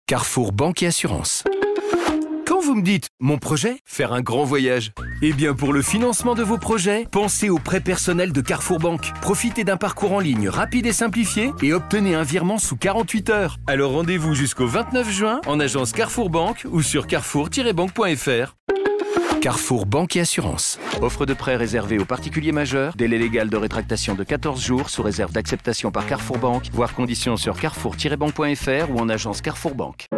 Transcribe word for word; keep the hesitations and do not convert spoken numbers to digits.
Carrefour Banque et Assurance. Quand vous me dites « mon projet, faire un grand voyage », eh bien pour le financement de vos projets, pensez au prêt personnel de Carrefour Banque. Profitez d'un parcours en ligne rapide et simplifié et obtenez un virement sous quarante-huit heures. Alors rendez-vous jusqu'au vingt-neuf juin en agence Carrefour Banque ou sur carrefour tiret banque point f r. Carrefour Banque et Assurance. Offre de prêt réservée aux particuliers majeurs. Délai légal de rétractation de quatorze jours sous réserve d'acceptation par Carrefour Banque. Voir conditions sur carrefour tiret banque point f r ou en agence Carrefour Banque.